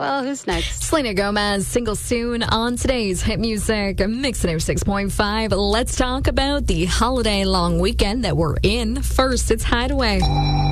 Well, who's next? Selena Gomez, single soon on today's Hit Music Mix 6.5. Let's talk about the holiday long weekend that we're in. First, it's Hideaway.